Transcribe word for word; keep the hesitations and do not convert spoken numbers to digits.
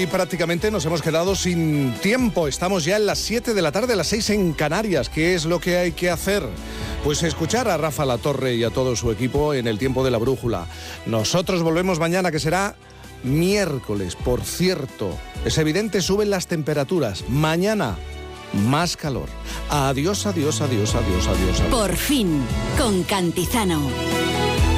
prácticamente nos hemos quedado sin tiempo. Estamos ya en las siete de la tarde, las seis en Canarias. ¿Qué es lo que hay que hacer? Pues escuchar a Rafa Latorre y a todo su equipo en el tiempo de la brújula. Nosotros volvemos mañana, que será miércoles. Por cierto, es evidente, suben las temperaturas. Mañana, más calor. Adiós, adiós, adiós, adiós, adiós, adiós. Por fin, con Cantizano.